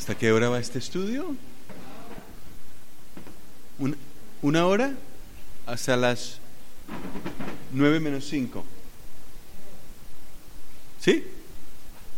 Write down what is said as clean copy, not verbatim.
¿Hasta qué hora va este estudio? ¿Una hora? Hasta las 9 menos 5. ¿Sí?